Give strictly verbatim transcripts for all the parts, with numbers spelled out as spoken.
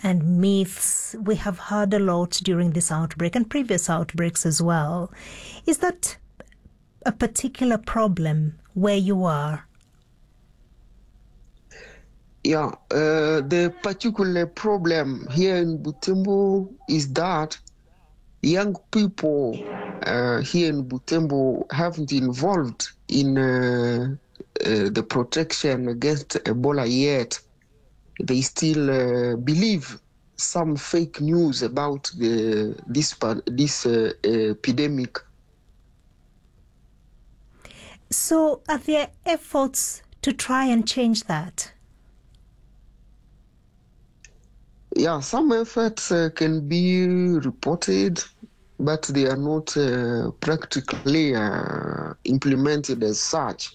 and myths we have heard a lot during this outbreak and previous outbreaks as well. Is that a particular problem where you are? Yeah, uh, the particular problem here in Butembo is that young people uh, here in Butembo haven't involved in uh, uh, the protection against Ebola yet. They still uh, believe some fake news about the, this this uh, epidemic. So are there efforts to try and change that? Yeah, some efforts uh, can be reported, but they are not uh, practically uh, implemented as such.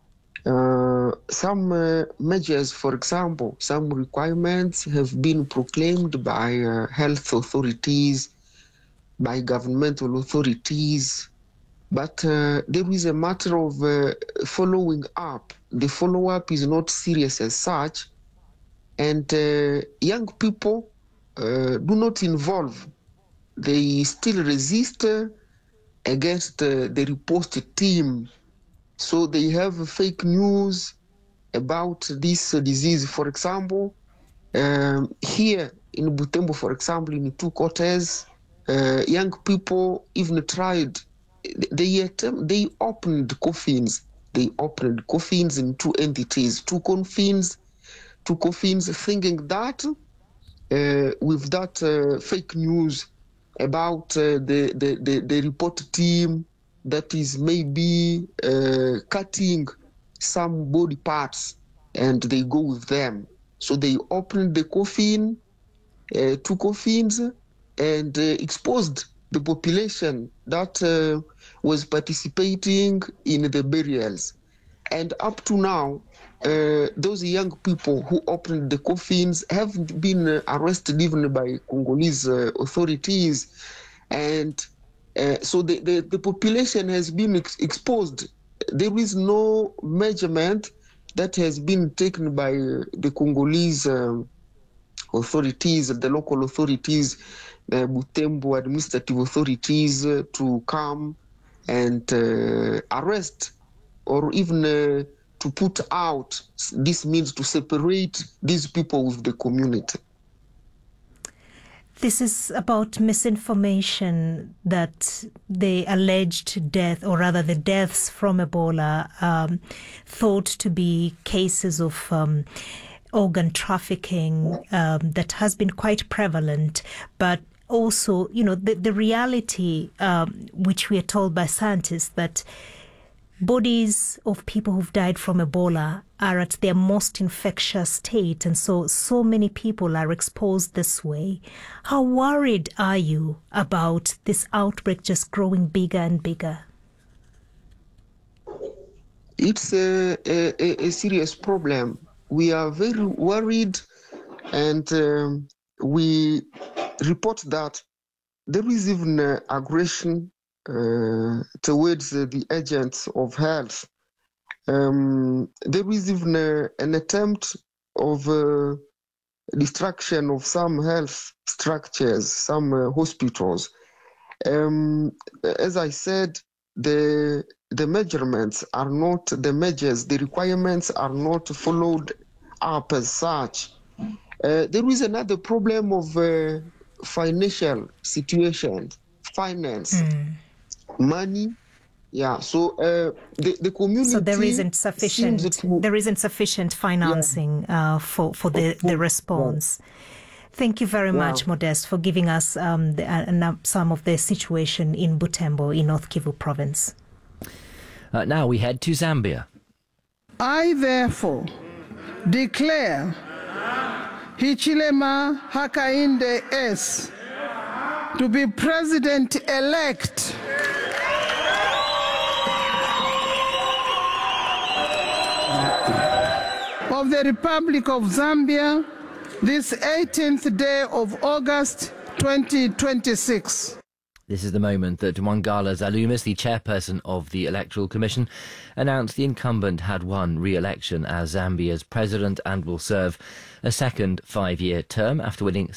Uh, some uh, measures, for example, some requirements have been proclaimed by uh, health authorities, by governmental authorities, but uh, there is a matter of uh, following up. The follow-up is not serious as such, and uh, young people uh, do not involve. They still resist uh, against uh, the riposte team. So they have fake news about this uh, disease. For example, um, here in Butembo, for example, in two quarters, uh, young people even tried, they, attempt, they opened coffins. They opened coffins in two entities, two coffins, two coffins, thinking that uh, with that uh, fake news about uh, the, the, the, the report team that is maybe uh, cutting some body parts and they go with them. So they opened the coffin, uh, two coffins, and uh, exposed the population that uh, was participating in the burials. And up to now, uh, those young people who opened the coffins haven't been uh, arrested even by Congolese uh, authorities. And uh, so the, the, the population has been ex exposed. There is no measurement that has been taken by uh, the Congolese um, authorities, the local authorities, the Butembo administrative authorities uh, to come and uh, arrest or even uh, to put out. This means to separate these people with the community. This is about misinformation that the alleged death, or rather the deaths from Ebola, um, thought to be cases of um, organ trafficking um, that has been quite prevalent, but also, you know, the, the reality um, which we are told by scientists that bodies of people who've died from Ebola are at their most infectious state, and so so many people are exposed this way. How worried are you about this outbreak just growing bigger and bigger? It's a, a, a serious problem. We are very worried, and um, we report that there is even uh, aggression uh, towards uh, the agents of health. Um, there is even uh, an attempt of uh, destruction of some health structures, some uh, hospitals. Um, as I said, the the measurements are not the measures, the requirements are not followed up as such. Uh, there is another problem of uh, financial situation, finance, mm. money. Yeah, so uh, the the community. So there isn't sufficient. To, there isn't sufficient financing yeah. uh, for for the the response. Yeah. Thank you very much, yeah. Modeste, for giving us um, the, uh, some of the situation in Butembo, in North Kivu province. Uh, now we head to Zambia. I therefore declare Hichilema Hakainde S to be president-elect of the Republic of Zambia this eighteenth day of August twenty twenty-six. This is the moment that Mwangala Zalumis, the chairperson of the Electoral Commission, announced the incumbent had won re-election as Zambia's president and will serve a second five-year term after winning